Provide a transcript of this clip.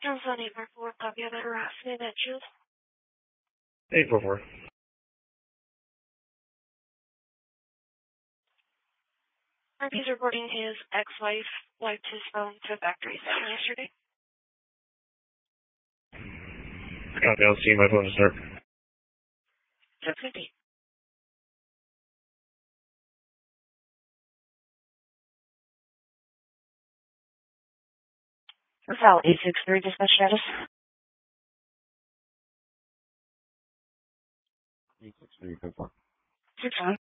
Johnson 844, copy of that harassment at Shield. 844. He's reporting his ex-wife wiped his phone to a factory setting yesterday. Copy, I'll see my phone to start. 650. Val 863, dispatch status. 863, 6